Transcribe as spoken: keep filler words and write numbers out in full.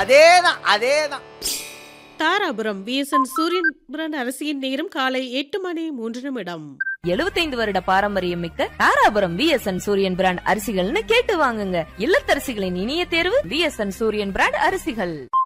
அதேதான் அதேதான். தாராபுரம் விஎஸ்என் சூரியன் பிராண்ட் அரிசியின் நேரம் காலை எட்டு மணி மூன்று நிமிடம். எழுபத்தைந்து வருட பாரம்பரியம் மிக்க தாராபுரம் விஎஸ்என் சூரியன் பிராண்ட் அரிசிகள்னு கேட்டு வாங்குங்க. இல்லத்தரசிகளின் இனிய தேர்வு விஎஸ்என் சூரியன் பிராண்ட் அரிசிகள்.